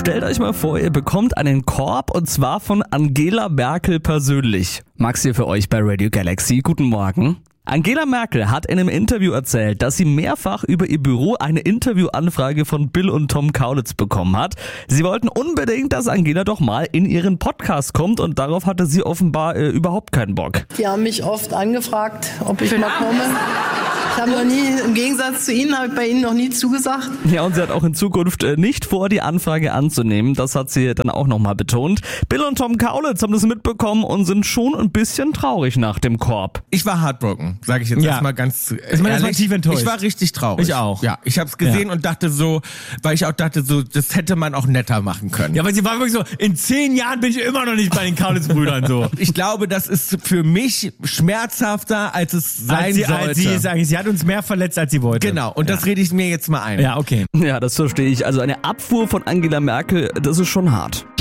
Stellt euch mal vor, ihr bekommt einen Korb und zwar von Angela Merkel persönlich. Max hier für euch bei Radio Galaxy. Guten Morgen. Angela Merkel hat in einem Interview erzählt, dass sie mehrfach über ihr Büro eine Interviewanfrage von Bill und Tom Kaulitz bekommen hat. Sie wollten unbedingt, dass Angela doch mal in ihren Podcast kommt und darauf hatte sie offenbar überhaupt keinen Bock. Die haben mich oft angefragt, ob ich mal komme. Ich habe noch nie, im Gegensatz zu Ihnen, habe ich bei Ihnen noch nie zugesagt. Ja, und sie hat auch in Zukunft nicht vor, die Anfrage anzunehmen. Das hat sie dann auch nochmal betont. Bill und Tom Kaulitz haben das mitbekommen und sind schon ein bisschen traurig nach dem Korb. Ich war heartbroken, sage ich jetzt erstmal ganz ehrlich. Tief enttäuscht. Ich war richtig traurig. Ich auch. Ja, ich habe es gesehen und dachte so, weil ich auch dachte so, das hätte man auch netter machen können. Ja, weil sie war wirklich so, in 10 Jahren bin ich immer noch nicht bei den Kaulitz-Brüdern so. Ich glaube, das ist für mich schmerzhafter, als es sein sollte. Sie hat uns mehr verletzt, als sie wollte. Genau, und das rede ich mir jetzt mal ein. Ja, okay. Ja, das verstehe ich. Also eine Abfuhr von Angela Merkel, das ist schon hart.